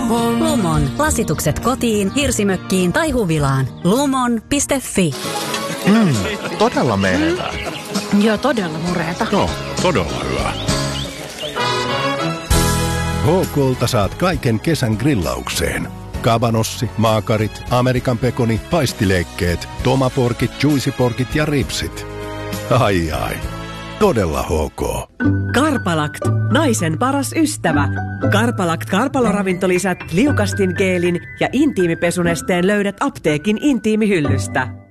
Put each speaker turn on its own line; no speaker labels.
Lumon. Lasitukset kotiin, hirsimökkiin tai huvilaan. Lumon.fi.
Todella menevää.
Joo, todella mureeta.
No, todella hyvä.
HK:lta saat kaiken kesän grillaukseen. Kabanossi, maakarit, Amerikan pekoni, paistileikkeet, tomaporkit, juicyporkit ja ripsit. Ai ai. Todella HK.
Karpalakt, naisen paras ystävä. Karpalakt karpaloravintolisät, liukastingeelin ja intiimipesunesteen löydät apteekin intiimihyllystä.